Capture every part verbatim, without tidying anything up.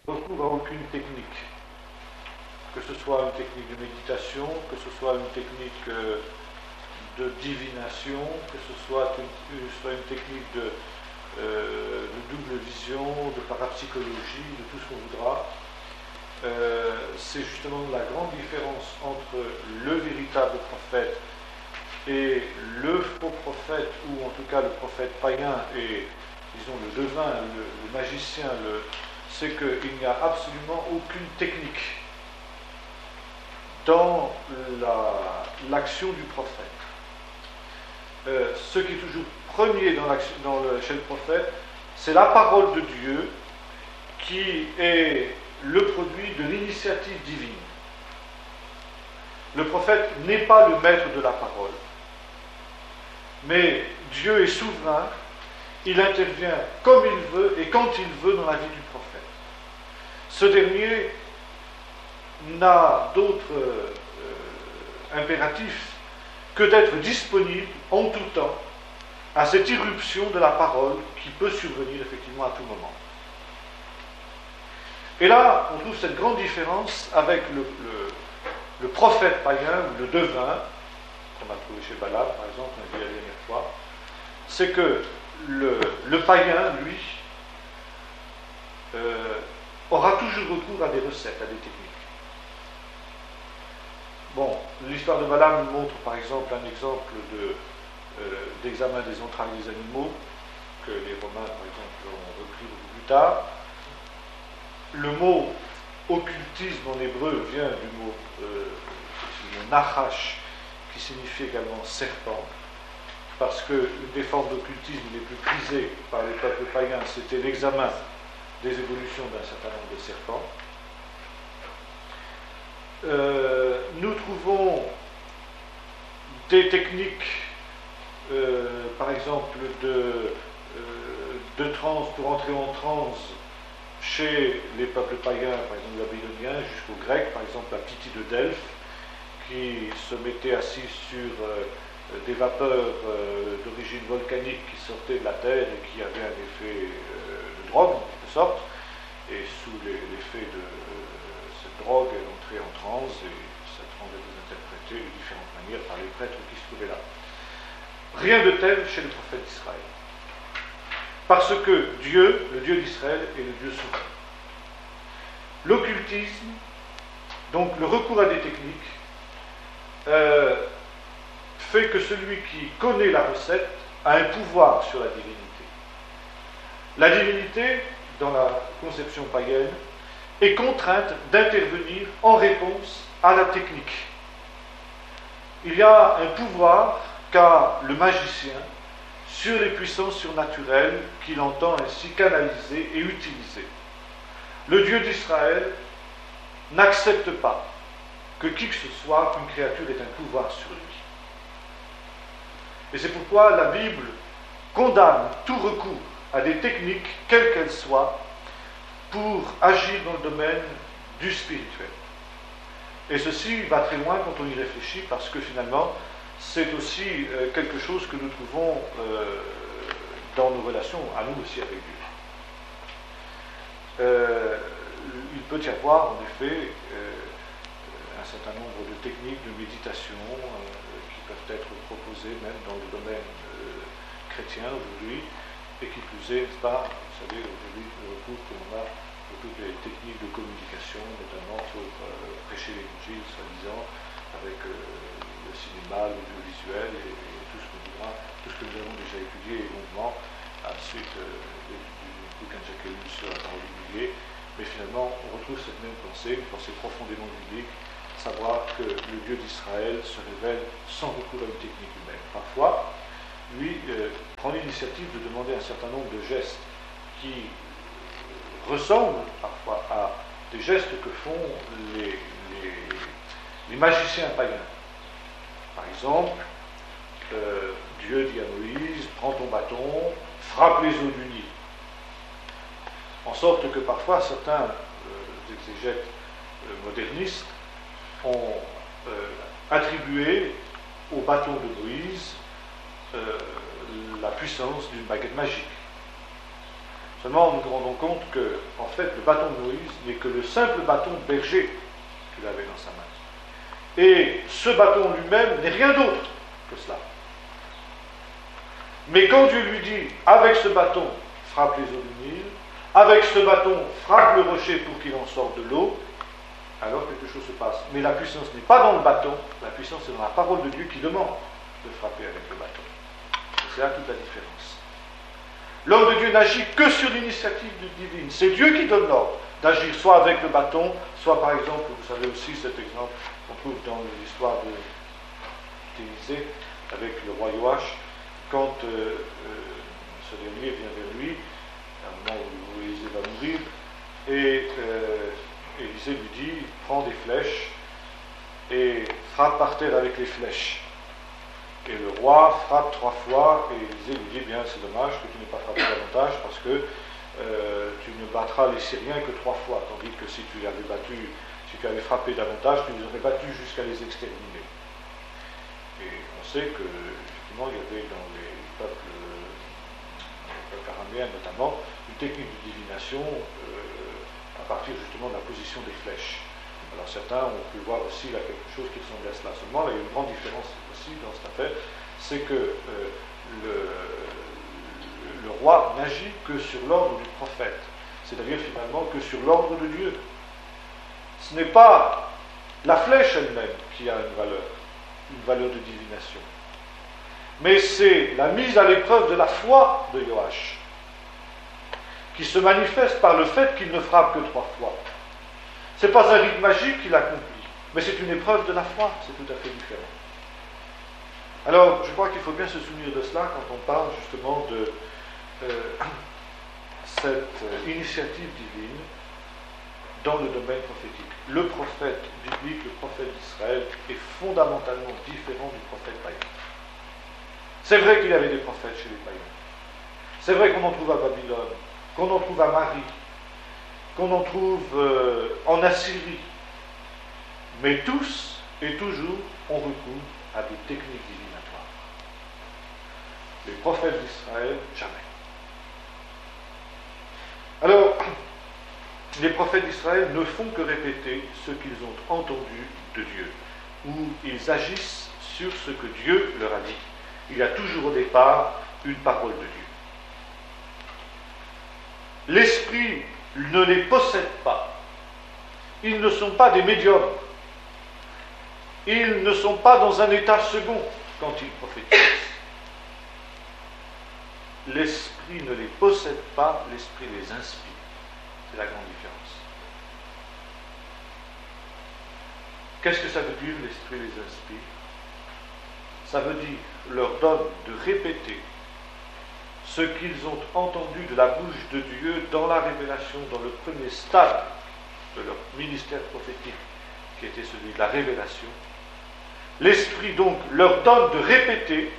recours à aucune technique, que ce soit une technique de méditation, que ce soit une technique euh, de divination, que ce soit une, une, soit une technique de, euh, de double vision, de parapsychologie, de tout ce qu'on voudra. Euh, c'est justement la grande différence entre le véritable prophète et le faux prophète, ou en tout cas le prophète païen et, disons, le devin, le, le magicien, le, c'est qu'il n'y a absolument aucune technique dans la, l'action du prophète. Euh, ce qui est toujours premier dans, dans le, chez le prophète, c'est la parole de Dieu qui est le produit de l'initiative divine. Le prophète n'est pas le maître de la parole, mais Dieu est souverain, il intervient comme il veut et quand il veut dans la vie du prophète. Ce dernier n'a d'autre euh, impératif que d'être disponible en tout temps à cette irruption de la parole qui peut survenir effectivement à tout moment. Et là, on trouve cette grande différence avec le, le, le prophète païen, ou le devin, qu'on a trouvé chez Balaam, par exemple, on a dit la dernière fois, c'est que le, le païen, lui, euh, aura toujours recours à des recettes, à des techniques. Bon, l'histoire de Balaam nous montre par exemple un exemple de, euh, d'examen des entrailles des animaux, que les Romains, par exemple, ont repris beaucoup plus tard. Le mot occultisme en hébreu vient du mot, euh, du mot nachash, qui signifie également serpent, parce qu'une des formes d'occultisme les plus prisées par les peuples païens, c'était l'examen des évolutions d'un certain nombre de serpents. Euh, nous trouvons des techniques, euh, par exemple, de, euh, de transe, pour entrer en transe chez les peuples païens, par exemple babyloniens, jusqu'aux Grecs, par exemple la Pythie de Delphes, qui se mettait assis sur euh, des vapeurs euh, d'origine volcanique qui sortaient de la terre et qui avaient un effet euh, de drogue, en quelque sorte, et sous les, l'effet de euh, cette drogue, elle entrait en transe, et cette transe était interprétée de différentes manières par les prêtres qui se trouvaient là. Rien de tel chez le prophète d'Israël. Parce que Dieu, le Dieu d'Israël, est le Dieu souverain. L'occultisme, donc le recours à des techniques, euh, fait que celui qui connaît la recette a un pouvoir sur la divinité. La divinité, dans la conception païenne, est contrainte d'intervenir en réponse à la technique. Il y a un pouvoir qu'a le magicien sur les puissances surnaturelles qu'il entend ainsi canaliser et utiliser. Le Dieu d'Israël n'accepte pas que qui que ce soit, qu'une créature ait un pouvoir sur lui. Et c'est pourquoi la Bible condamne tout recours à des techniques, quelles qu'elles soient, pour agir dans le domaine du spirituel. Et ceci va très loin quand on y réfléchit, parce que finalement, c'est aussi euh, quelque chose que nous trouvons euh, dans nos relations, à nous aussi avec Dieu. Euh, il peut y avoir, en effet, euh, un certain nombre de techniques de méditation euh, qui peuvent être proposées même dans le domaine euh, chrétien aujourd'hui, et qui plus est, n'est-ce pas, vous savez, aujourd'hui, le recours que l'on a pour toutes les techniques de communication, notamment pour euh, prêcher l'évangile, soi-disant, avec euh, le cinéma, l'audiovisuel et, et tout ce que nous avons, tout ce que nous avons déjà étudié longuement à la suite euh, du, du bouquin de Jacques sur la parole humiliée. Mais finalement, on retrouve cette même pensée, une pensée profondément biblique, savoir que le Dieu d'Israël se révèle sans recours à une technique humaine. Parfois, lui euh, prend l'initiative de demander un certain nombre de gestes qui ressemblent parfois à des gestes que font les, les, les magiciens païens. Par exemple, euh, Dieu dit à Moïse, prends ton bâton, frappe les eaux du Nil. En sorte que parfois certains euh, exégètes euh, modernistes ont euh, attribué au bâton de Moïse euh, la puissance d'une baguette magique. Seulement, nous nous rendons compte que, en fait, le bâton de Moïse n'est que le simple bâton berger qu'il avait dans sa main. Et ce bâton lui-même n'est rien d'autre que cela. Mais quand Dieu lui dit, avec ce bâton, frappe les eaux du Nil, avec ce bâton, frappe le rocher pour qu'il en sorte de l'eau, alors quelque chose se passe. Mais la puissance n'est pas dans le bâton, la puissance est dans la parole de Dieu qui demande de frapper avec le bâton. Et c'est là toute la différence. L'homme de Dieu n'agit que sur l'initiative divine. C'est Dieu qui donne l'ordre d'agir soit avec le bâton, soit par exemple, vous savez aussi cet exemple qu'on trouve dans l'histoire de d'Élisée avec le roi Joach, quand euh, euh, ce dernier vient vers lui, à un moment où Élisée va mourir, et euh, Élisée lui dit, prends des flèches et frappe par terre avec les flèches. Et le roi frappe trois fois, et Élisée lui dit, bien c'est dommage que tu n'aies pas frappé davantage, parce que euh, tu ne battras les Syriens que trois fois, tandis que si tu avais battu, si tu avais frappé davantage, tu les aurais battus jusqu'à les exterminer. Et on sait que, effectivement, il y avait dans les peuples, les peuples araméens notamment, une technique de divination euh, à partir justement de la position des flèches. Alors certains ont pu voir aussi là quelque chose qui ressemblait à cela. Seulement, là, il y a une grande différence aussi dans cette affaire, c'est que euh, le, le roi n'agit que sur l'ordre du prophète, c'est-à-dire finalement que sur l'ordre de Dieu. Ce n'est pas la flèche elle-même qui a une valeur, une valeur de divination, mais c'est la mise à l'épreuve de la foi de Joach, qui se manifeste par le fait qu'il ne frappe que trois fois. Ce n'est pas un rite magique qu'il accomplit, mais c'est une épreuve de la foi, c'est tout à fait différent. Alors, je crois qu'il faut bien se souvenir de cela quand on parle justement de euh, cette initiative divine dans le domaine prophétique. Le prophète biblique, le prophète d'Israël, est fondamentalement différent du prophète païen. C'est vrai qu'il y avait des prophètes chez les païens. C'est vrai qu'on en trouve à Babylone, qu'on en trouve à Marie, qu'on en trouve euh, en Assyrie. Mais tous et toujours, on recourt à des techniques divinatoires. Les prophètes d'Israël, jamais. Alors, les prophètes d'Israël ne font que répéter ce qu'ils ont entendu de Dieu, ou ils agissent sur ce que Dieu leur a dit. Il y a toujours au départ une parole de Dieu. L'esprit ne les possède pas. Ils ne sont pas des médiums. Ils ne sont pas dans un état second quand ils prophétisent. L'esprit ne les possède pas, l'esprit les inspire. C'est la grande différence. Qu'est-ce que ça veut dire, l'esprit les inspire? Ça veut dire, leur donne de répéter ce qu'ils ont entendu de la bouche de Dieu dans la révélation, dans le premier stade de leur ministère prophétique, qui était celui de la révélation. L'Esprit donc leur donne de répéter,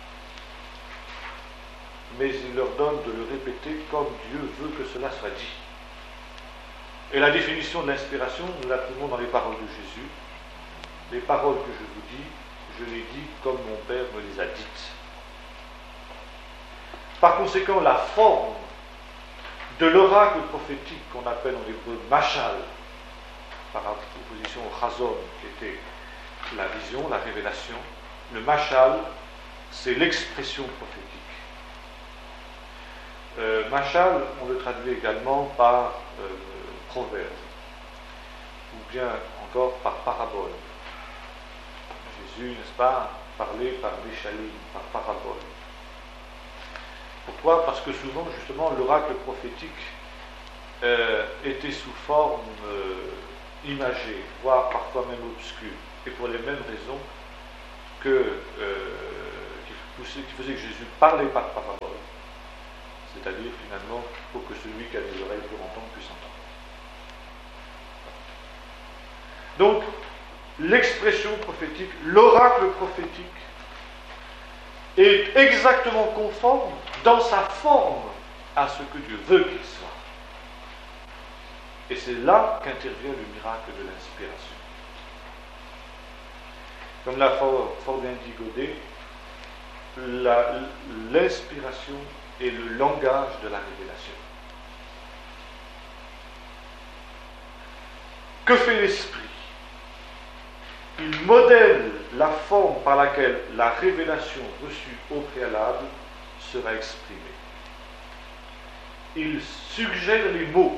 mais il leur donne de le répéter comme Dieu veut que cela soit dit. Et la définition de l'inspiration, nous la trouvons dans les paroles de Jésus. Les paroles que je vous dis, je les dis comme mon Père me les a dites. Par conséquent, la forme de l'oracle prophétique qu'on appelle en hébreu machal, par opposition au chazon, qui était la vision, la révélation, le machal, c'est l'expression prophétique. Euh, machal, on le traduit également par euh, proverbe, ou bien encore par parabole. Jésus, n'est-ce pas, parlait par méchalim, par parabole. Pourquoi? Parce que souvent, justement, l'oracle prophétique euh, était sous forme euh, imagée, voire parfois même obscure, et pour les mêmes raisons que, euh, qui, poussait, qui faisait que Jésus parlait par parabole, c'est-à-dire finalement pour que celui qui a des oreilles pour entendre puisse entendre. Donc, l'expression prophétique, l'oracle prophétique, est exactement conforme dans sa forme à ce que Dieu veut qu'il soit. Et c'est là qu'intervient le miracle de l'inspiration. Comme l'a fort, fort bien dit Godet, la, l'inspiration est le langage de la révélation. Que fait l'Esprit? Il modèle la forme par laquelle la révélation reçue au préalable sera exprimée. Il suggère les mots.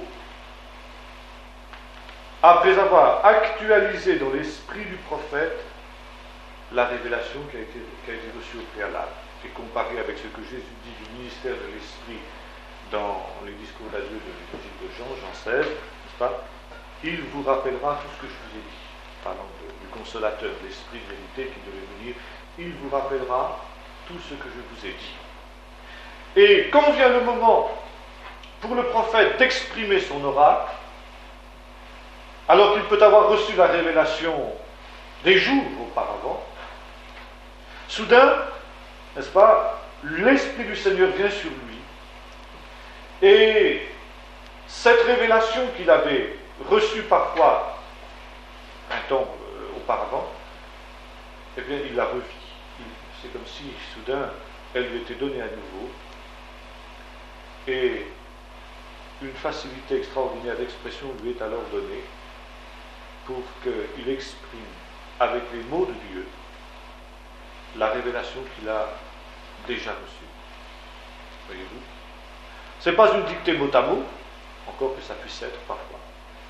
Après avoir actualisé dans l'esprit du prophète la révélation qui a été, qui a été reçue au préalable, et comparé avec ce que Jésus dit du ministère de l'Esprit dans les discours d'adieu de l'évangile de Jean, Jean seize, n'est-ce pas? Il vous rappellera tout ce que je vous ai dit, parlant de, du consolateur, l'Esprit de vérité qui devait venir, il vous rappellera tout ce que je vous ai dit. Et quand vient le moment pour le prophète d'exprimer son oracle, alors qu'il peut avoir reçu la révélation des jours auparavant, soudain, n'est-ce pas, l'Esprit du Seigneur vient sur lui, et cette révélation qu'il avait reçue parfois un temps euh, auparavant, eh bien, il la revit. C'est comme si, soudain, elle lui était donnée à nouveau, et une facilité extraordinaire d'expression lui est alors donnée pour qu'il exprime avec les mots de Dieu la révélation qu'il a déjà reçue. Voyez-vous? Ce n'est pas une dictée mot à mot, encore que ça puisse être parfois,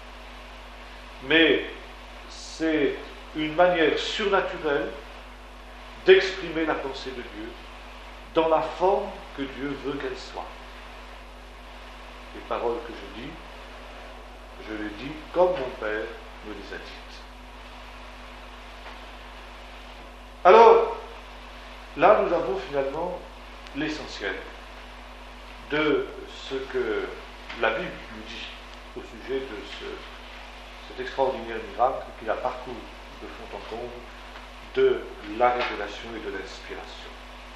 mais c'est une manière surnaturelle d'exprimer la pensée de Dieu dans la forme que Dieu veut qu'elle soit. Les paroles que je dis, je les dis comme mon Père me les a dites. Alors, là nous avons finalement l'essentiel de ce que la Bible nous dit au sujet de ce, cet extraordinaire miracle qu'il a parcouru de fond en comble de la révélation et de l'inspiration.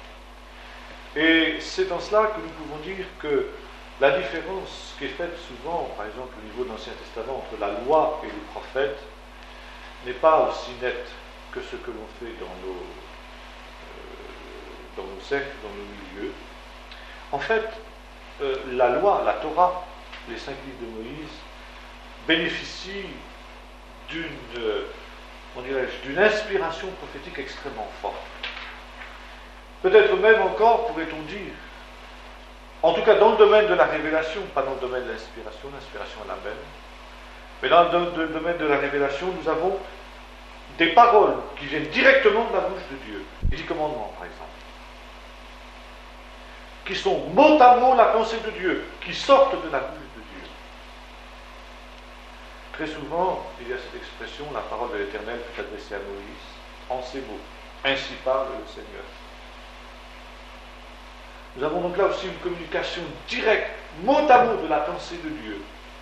Et c'est en cela que nous pouvons dire que la différence qui est faite souvent, par exemple au niveau de l'Ancien Testament, entre la loi et les prophètes, n'est pas aussi nette que ce que l'on fait dans nos, euh, dans nos cercles, dans nos milieux. En fait, euh, la loi, la Torah, les cinq livres de Moïse, bénéficient d'une, euh, on dirais-je, d'une inspiration prophétique extrêmement forte. Peut-être même encore, pourrait-on dire, en tout cas dans le domaine de la révélation, pas dans le domaine de l'inspiration, l'inspiration est la même, mais dans le domaine de la révélation, nous avons des paroles qui viennent directement de la bouche de Dieu, les dix commandements par exemple, qui sont mot à mot la pensée de Dieu, qui sortent de la bouche de Dieu. Très souvent, il y a cette expression, la parole de l'Éternel fut adressée à Moïse en ces mots, ainsi parle le Seigneur. Nous avons donc là aussi une communication directe, mot à mot de la pensée de Dieu.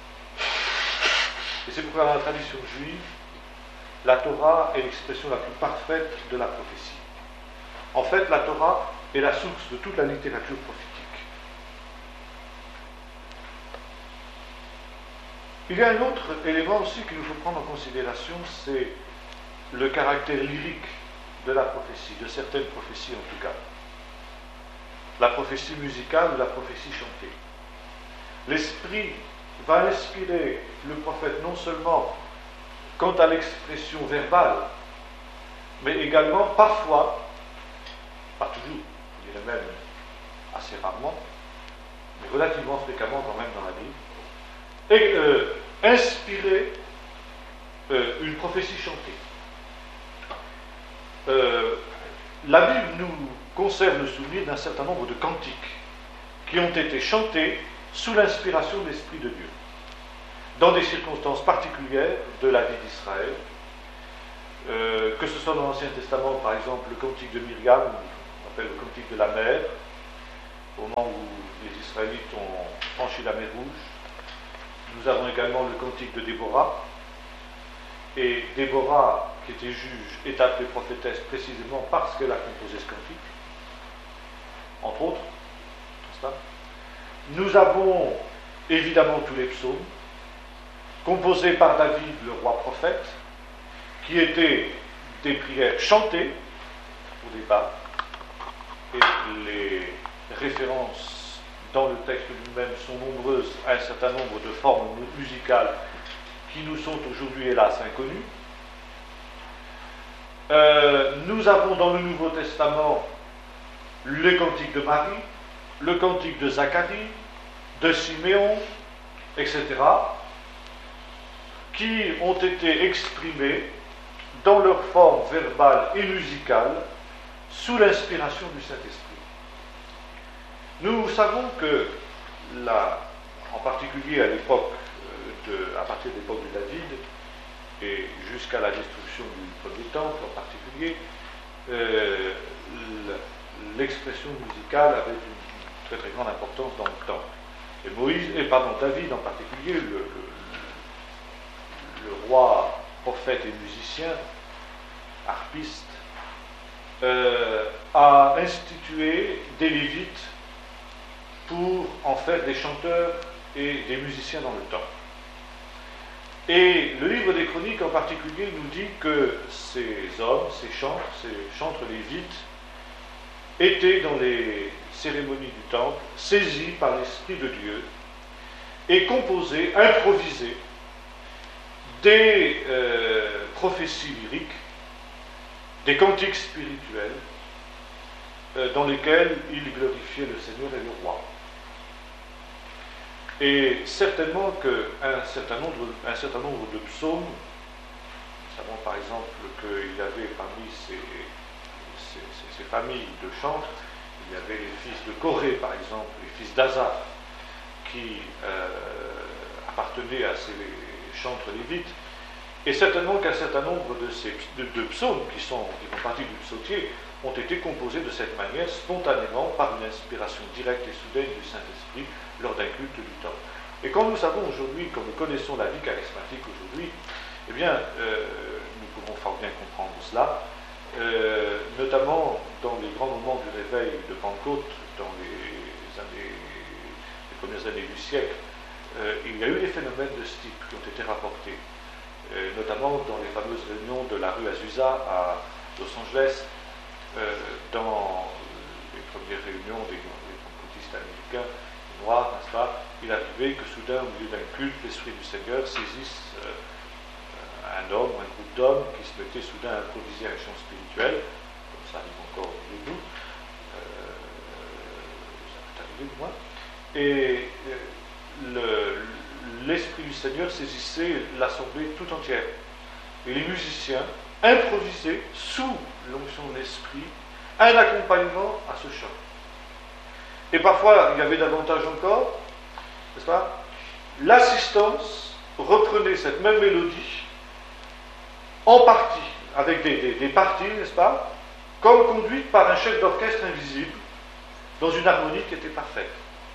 Et c'est pourquoi dans la tradition juive, la Torah est l'expression la plus parfaite de la prophétie. En fait, la Torah est la source de toute la littérature prophétique. Il y a un autre élément aussi qu'il nous faut prendre en considération, c'est le caractère lyrique de la prophétie, de certaines prophéties en tout cas. La prophétie musicale ou la prophétie chantée. L'Esprit va inspirer le prophète non seulement quant à l'expression verbale, mais également parfois, pas toujours, je dirais même assez rarement, mais relativement fréquemment quand même dans la Bible, et euh, inspirer euh, une prophétie chantée. Euh, la Bible nous conserve le souvenir d'un certain nombre de cantiques qui ont été chantés sous l'inspiration de l'Esprit de Dieu, dans des circonstances particulières de la vie d'Israël, euh, que ce soit dans l'Ancien Testament, par exemple, le cantique de Myriam, on appelle le cantique de la mer, au moment où les Israélites ont franchi la mer Rouge. Nous avons également le cantique de Déborah, et Déborah, qui était juge, est appelée prophétesse précisément parce qu'elle a composé ce cantique, entre autres. Nous avons évidemment tous les psaumes, composés par David, le roi prophète, qui étaient des prières chantées au départ, et les références dans le texte lui-même sont nombreuses à un certain nombre de formes musicales qui nous sont aujourd'hui hélas inconnus. Euh, nous avons dans le Nouveau Testament le cantique de Marie, le cantique de Zacharie, de Siméon, et cetera, qui ont été exprimés dans leur forme verbale et musicale sous l'inspiration du Saint-Esprit. Nous savons que, là, en particulier à l'époque, de, à partir de l'époque de David, et jusqu'à la destruction du premier temple en particulier, euh, l'expression musicale avait une très très grande importance dans le temple. Et Moïse, et pardon, David en particulier, le, le, le roi, prophète et musicien, harpiste, euh, a institué des Lévites pour en faire des chanteurs et des musiciens dans le temple. Et le livre des Chroniques en particulier nous dit que ces hommes, ces chantres, ces chantres lévites, étaient dans les cérémonies du temple, saisis par l'Esprit de Dieu, et composaient, improvisaient des euh, prophéties lyriques, des cantiques spirituels, euh, dans lesquels ils glorifiaient le Seigneur et le roi. Et certainement qu'un certain nombre, un certain nombre de psaumes, nous savons par exemple qu'il y avait parmi ces, ces, ces, ces familles de chantres, il y avait les fils de Corée par exemple, les fils d'Asaph, qui euh, appartenaient à ces chantres lévites, et certainement qu'un certain nombre de ces de, de psaumes qui, sont, qui font partie du psautier ont été composés de cette manière, spontanément, par une inspiration directe et soudaine du Saint-Esprit, lors d'un culte du temple. Et quand nous savons aujourd'hui, quand nous connaissons la vie charismatique aujourd'hui, eh bien, euh, nous pouvons fort bien comprendre cela, euh, notamment dans les grands moments du réveil de Pentecôte, dans les années, les premières années du siècle, euh, il y a eu des phénomènes de ce type qui ont été rapportés, euh, notamment dans les fameuses réunions de la rue Azusa à Los Angeles, euh, dans les premières réunions des, des pentecôtistes américains, noirs, n'est-ce pas, il arrivait que soudain, au milieu d'un culte, l'Esprit du Seigneur saisisse euh, un homme, un groupe d'hommes qui se mettait soudain à improviser un chant spirituel, comme ça arrive encore au milieu de nous, euh, ça peut arriver du moins, et euh, l'Esprit du Seigneur saisissait l'assemblée tout entière. Et les musiciens improvisaient, sous l'onction de l'Esprit, un accompagnement à ce chant. Et parfois, il y avait davantage encore, n'est-ce pas? L'assistance reprenait cette même mélodie, en partie, avec des, des, des parties, n'est-ce pas? Comme conduite par un chef d'orchestre invisible, dans une harmonie qui était parfaite.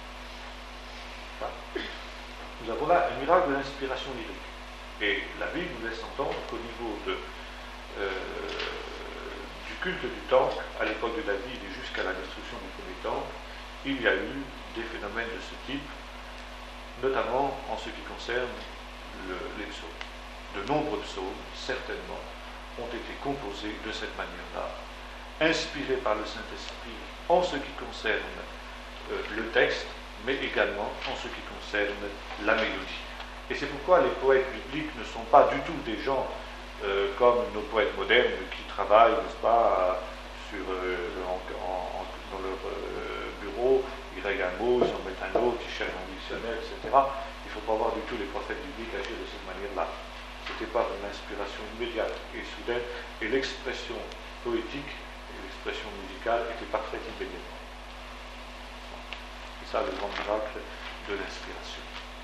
Nous avons là un miracle de l'inspiration lyrique. Et la Bible nous laisse entendre qu'au niveau de, euh, du culte du temple, à l'époque de David et jusqu'à la destruction du premier temple, il y a eu des phénomènes de ce type, notamment en ce qui concerne le, les psaumes. De nombreux psaumes, certainement, ont été composés de cette manière-là, inspirés par le Saint-Esprit en ce qui concerne euh, le texte, mais également en ce qui concerne la mélodie. Et c'est pourquoi les poètes bibliques ne sont pas du tout des gens euh, comme nos poètes modernes qui travaillent, n'est-ce pas, sur, euh, en, en, dans leur euh, bureau, ils règlent un mot, ils en mettent un autre, ils cherchent un dictionnaire, et cetera. Il ne faut pas voir du tout les prophètes bibliques agir de cette manière-là. Ce n'était pas une inspiration immédiate et soudaine, et l'expression poétique et l'expression musicale étaient parfaites immédiatement. C'est ça le grand miracle de l'inspiration.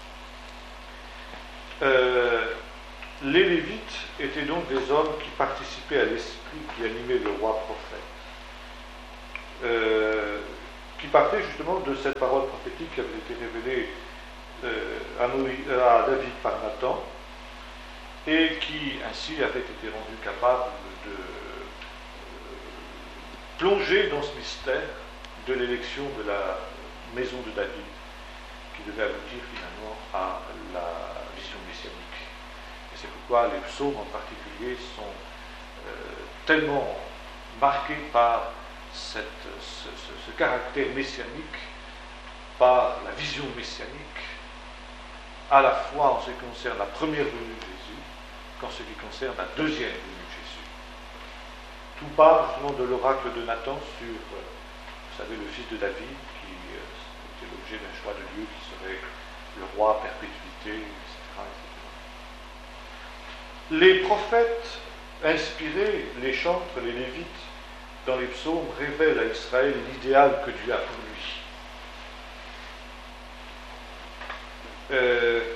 Euh, les Lévites étaient donc des hommes qui participaient à l'esprit qui animait le roi prophète, euh, qui partait justement de cette parole prophétique qui avait été révélée euh, à, Moïse, à David par Nathan, et qui ainsi avait été rendu capable de euh, plonger dans ce mystère de l'élection de la maison de David, qui devait aboutir finalement à la vision messianique. Et c'est pourquoi les psaumes en particulier sont euh, tellement marqués par cette, ce, ce, ce caractère messianique, par la vision messianique, à la fois en ce qui concerne la première venue de Jésus qu'en ce qui concerne la deuxième venue de Jésus. Tout part justement de l'oracle de Nathan sur, vous savez, le fils de David, qui était l'objet d'un choix de Dieu, qui serait le roi à perpétuité, et cetera, et cetera. Les prophètes inspirés, les chantres, les lévites, dans les psaumes, révèlent à Israël l'idéal que Dieu a pour lui. Euh,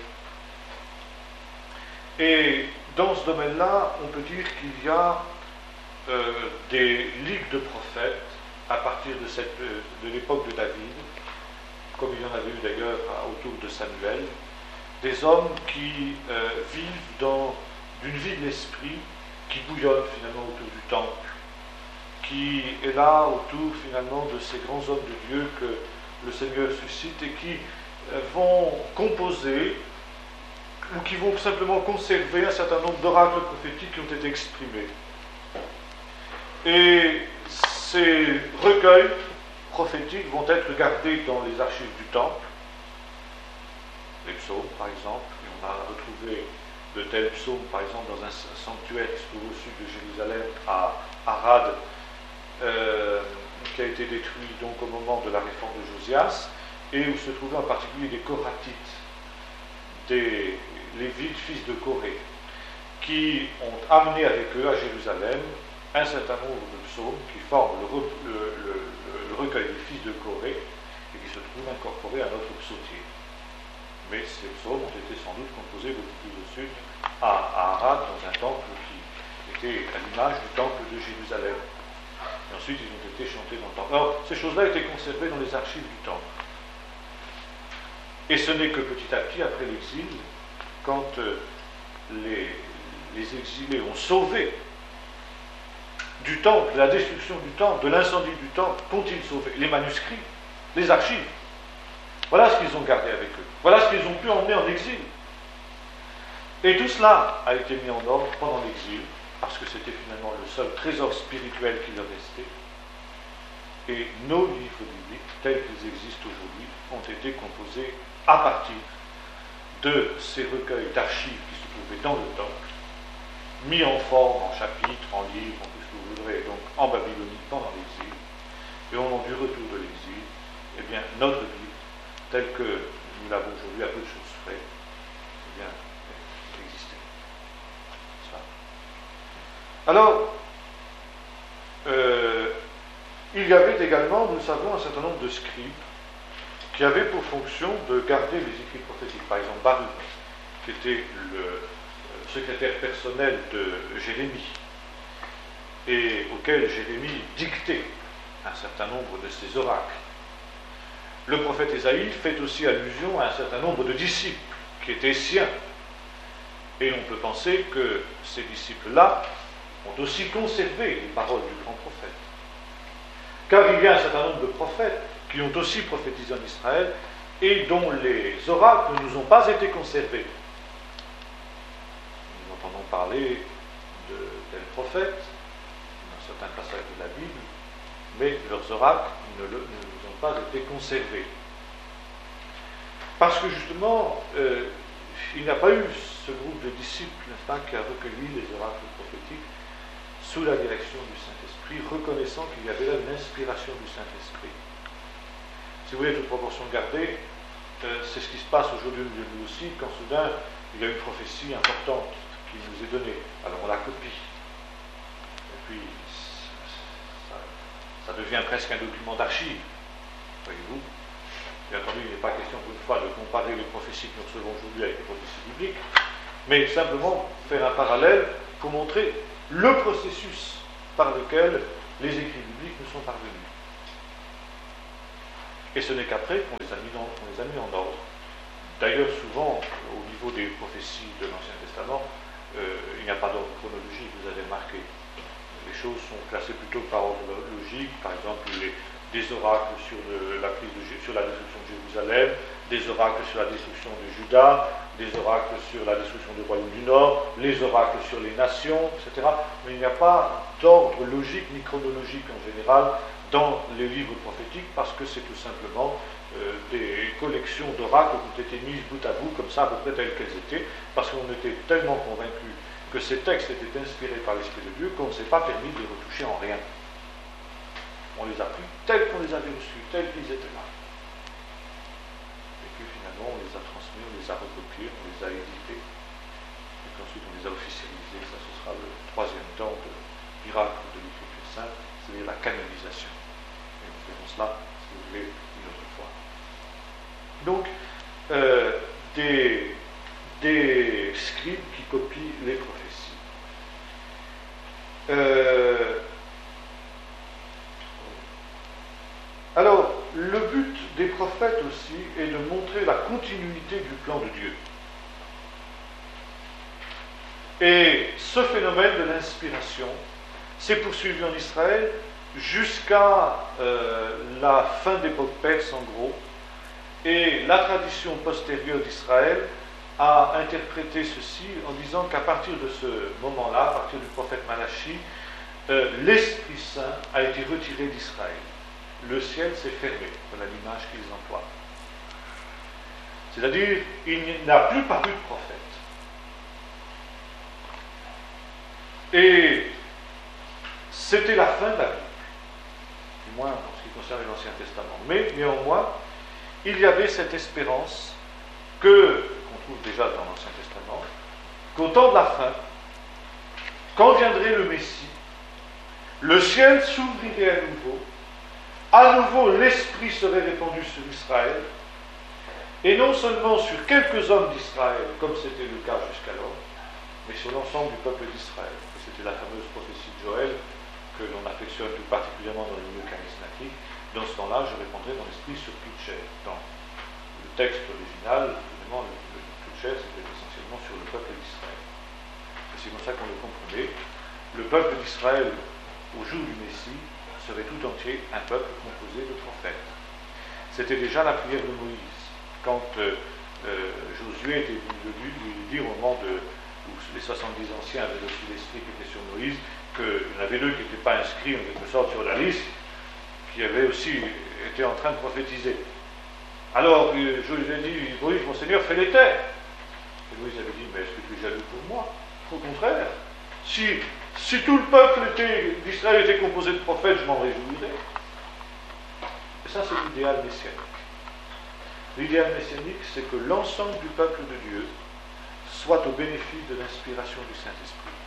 et dans ce domaine-là, on peut dire qu'il y a euh, des ligues de prophètes à partir de, cette, de l'époque de David, comme il y en avait eu d'ailleurs autour de Samuel, des hommes qui euh, vivent dans d'une vie de l'esprit qui bouillonne finalement autour du temple, qui est là autour finalement de ces grands hommes de Dieu que le Seigneur suscite et qui euh, vont composer ou qui vont simplement conserver un certain nombre d'oracles prophétiques qui ont été exprimés. Et ces recueils prophétiques vont être gardés dans les archives du temple, les psaumes par exemple, et on a retrouvé de tels psaumes par exemple dans un sanctuaire qui se trouve au sud de Jérusalem, à Arad, euh, qui a été détruit donc au moment de la réforme de Josias, et où se trouvaient en particulier des Koratites, des Lévites, fils de Corée, qui ont amené avec eux à Jérusalem un certain nombre de psaumes qui forment le, le, le, le recueil des fils de Corée et qui se trouvent incorporés à notre psautier. Mais ces psaumes ont été sans doute composés beaucoup plus au sud, à, à Arad, dans un temple qui était à l'image du temple de Jérusalem. Et ensuite, ils ont été chantés dans le temple. Alors, ces choses-là étaient conservées dans les archives du temple. Et ce n'est que petit à petit, après l'exil, quand euh, les, les exilés ont sauvé du temple, de la destruction du temple, de l'incendie du temple, qu'ont-ils sauvé? Les manuscrits, les archives. Voilà ce qu'ils ont gardé avec eux. Voilà ce qu'ils ont pu emmener en exil. Et tout cela a été mis en ordre pendant l'exil, parce que c'était finalement le seul trésor spirituel qui leur restait. Et nos livres bibliques, tels qu'ils existent aujourd'hui, ont été composés à partir de ces recueils d'archives qui se trouvaient dans le temple, mis en forme, en chapitres, en livres, en tout ce que vous voudrez, donc en Babylonie pendant l'exil. Et au moment du retour de l'exil, eh bien, notre Bible, telle que nous l'avons aujourd'hui à peu de choses près, eh bien, existait. Alors, euh, il y avait également, nous le savons, un certain nombre de scribes qui avaient pour fonction de garder les écrits prophétiques. Par exemple, Baruch, qui était le secrétaire personnel de Jérémie, et auquel Jérémie dictait un certain nombre de ses oracles. Le prophète Ésaïe fait aussi allusion à un certain nombre de disciples qui étaient siens. Et on peut penser que ces disciples-là ont aussi conservé les paroles du grand prophète. Car il y a un certain nombre de prophètes qui ont aussi prophétisé en Israël et dont les oracles ne nous ont pas été conservés. Nous entendons parler de tels prophètes dans certains passages de la Bible, mais leurs oracles ne, le, ne nous ont pas été conservés. Parce que justement, euh, il n'y a pas eu ce groupe de disciples, n'est-ce pas, qui a recueilli les oracles prophétiques sous la direction du Saint-Esprit, reconnaissant qu'il y avait là une inspiration du Saint-Esprit. Si vous voulez, toute proportion gardée, euh, c'est ce qui se passe aujourd'hui nous aussi, quand soudain il y a une prophétie importante qui nous est donnée. Alors on la copie. Et puis ça, ça devient presque un document d'archives, voyez-vous. Bien entendu, il n'est pas question pour une fois de comparer les prophéties que nous recevons aujourd'hui avec les prophéties bibliques, mais simplement faire un parallèle pour montrer le processus par lequel les écrits bibliques nous sont parvenus. Et ce n'est qu'après qu'on les a mis, dans, qu'on les a mis en ordre. D'ailleurs, souvent, au niveau des prophéties de l'Ancien Testament, euh, il n'y a pas d'ordre chronologique, vous avez remarqué. Les choses sont classées plutôt par ordre logique, par exemple les, des oracles sur, le, la prise de, sur la destruction de Jérusalem, des oracles sur la destruction de Juda, des oracles sur la destruction du royaume du Nord, les oracles sur les nations, et cetera. Mais il n'y a pas d'ordre logique ni chronologique en général dans les livres prophétiques, parce que c'est tout simplement euh, des collections d'oracles ont été mises bout à bout, comme ça, à peu près telles qu'elles étaient, parce qu'on était tellement convaincus que ces textes étaient inspirés par l'Esprit de Dieu qu'on ne s'est pas permis de les retoucher en rien. On les a pris tels qu'on les avait reçus, tels qu'ils étaient là. Et puis finalement, on les a transmis, on les a recopiés, on les a édités. Et qu'ensuite, on les a officialisés. Ça, ce sera le troisième temps de miracle de l'Écriture sainte, c'est-à-dire la canonisation. Et nous verrons cela, si vous voulez, une autre fois. Donc, euh, des, des scribes qui copient les prophéties. Euh, alors, le but des prophètes aussi est de montrer la continuité du plan de Dieu. Et ce phénomène de l'inspiration s'est poursuivi en Israël jusqu'à euh, la fin d'époque perse, en gros, et la tradition postérieure d'Israël a interprété ceci en disant qu'à partir de ce moment-là, à partir du prophète Malachi, euh, l'Esprit Saint a été retiré d'Israël. Le ciel s'est fermé, voilà l'image qu'ils emploient. C'est-à-dire, il n'a plus paru de prophète. Et c'était la fin de la Bible, du moins en ce qui concerne l'Ancien Testament. Mais néanmoins, il y avait cette espérance que, qu'on trouve déjà dans l'Ancien Testament, qu'au temps de la fin, quand viendrait le Messie, le ciel s'ouvrirait à nouveau, à nouveau l'Esprit serait répandu sur Israël, et non seulement sur quelques hommes d'Israël, comme c'était le cas jusqu'alors, mais sur l'ensemble du peuple d'Israël. Et c'était la fameuse prophétie de Joël, que l'on affectionne tout particulièrement dans le milieu charismatique. Dans ce temps-là, je répondrai mon esprit sur toute chair. Dans le texte original, évidemment, le, le, toute chair, c'était essentiellement sur le peuple d'Israël. Et c'est comme ça qu'on le comprenait. Le peuple d'Israël, au jour du Messie, serait tout entier un peuple composé de prophètes. C'était déjà la prière de Moïse. Quand euh, euh, Josué était venu lui, lui dire au moment de, où les soixante-dix anciens avaient reçu l'esprit qui était sur Moïse, qu'il y en avait deux qui n'étaient pas inscrits en quelque sorte sur la liste, qui avaient aussi été en train de prophétiser. Alors euh, Josué a dit, Moïse, mon Seigneur, fais-les taire. Et Moïse avait dit, mais est-ce que tu es jaloux pour moi? Au contraire, si, si tout le peuple d'Israël était composé de prophètes, je m'en réjouirais. Et ça, c'est l'idéal messianique. L'idéal messianique, c'est que l'ensemble du peuple de Dieu soit au bénéfice de l'inspiration du Saint-Esprit.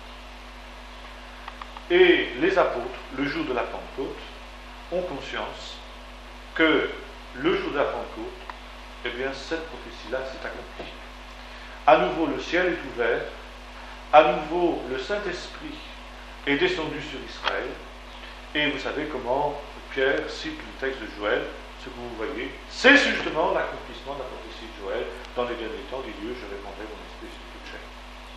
Et les apôtres, le jour de la Pentecôte, ont conscience que le jour de la Pentecôte, eh bien, cette prophétie-là s'est accomplie. À nouveau, le ciel est ouvert, à nouveau, le Saint-Esprit est descendu sur Israël, et vous savez comment Pierre cite le texte de Joël. Ce que vous voyez, c'est justement l'accomplissement de la prophétie de Joël. Dans les derniers temps, dit Dieu, je répandrai mon esprit sur toute chair.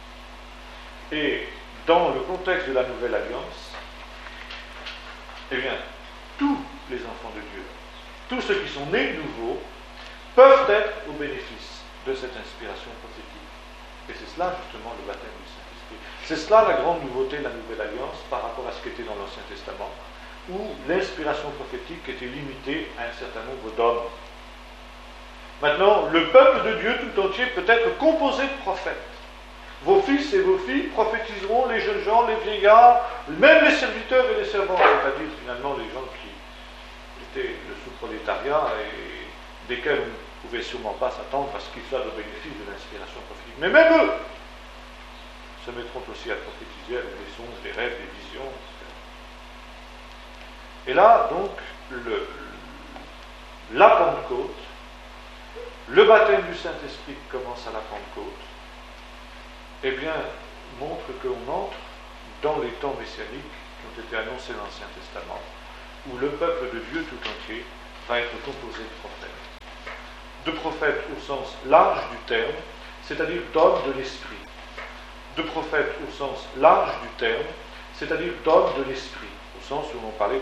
Et dans le contexte de la Nouvelle Alliance, eh bien, tous les enfants de Dieu, tous ceux qui sont nés de nouveau, peuvent être au bénéfice de cette inspiration prophétique. Et c'est cela, justement, le baptême du Saint-Esprit. C'est cela la grande nouveauté de la Nouvelle Alliance par rapport à ce qui était dans l'Ancien Testament, où l'inspiration prophétique était limitée à un certain nombre d'hommes. Maintenant, le peuple de Dieu tout entier peut être composé de prophètes. Vos fils et vos filles prophétiseront, les jeunes gens, les vieillards, même les serviteurs et les servantes, c'est-à-dire finalement les gens qui étaient le sous-prolétariat et desquels on ne pouvait sûrement pas s'attendre à ce qu'ils soient au bénéfice de l'inspiration prophétique. Mais même eux se mettront aussi à prophétiser avec des songes, des rêves, des visions, et cetera. Et là, donc, le, la Pentecôte, le baptême du Saint-Esprit qui commence à la Pentecôte, eh bien, montre qu'on entre dans les temps messianiques qui ont été annoncés dans l'Ancien Testament, où le peuple de Dieu tout entier va être composé de prophètes. De prophètes au sens large du terme, c'est-à-dire d'hommes de l'esprit. De prophètes au sens large du terme, c'est-à-dire d'hommes de l'esprit, au sens où on parlait